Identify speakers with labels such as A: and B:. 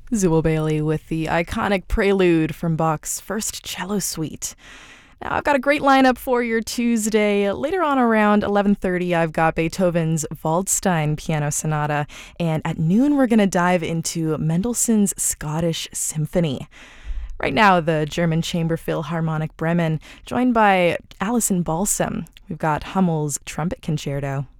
A: Zewel Bailey with the iconic prelude from Bach's First Cello Suite. Now, I've got a great lineup for your Tuesday. Later on around 11:30, I've got Beethoven's Waldstein Piano Sonata, and at noon, we're going to dive into Mendelssohn's Scottish Symphony. Right now, the German Chamber Philharmonic Bremen, joined by Alison Balsam. We've got Hummel's Trumpet Concerto.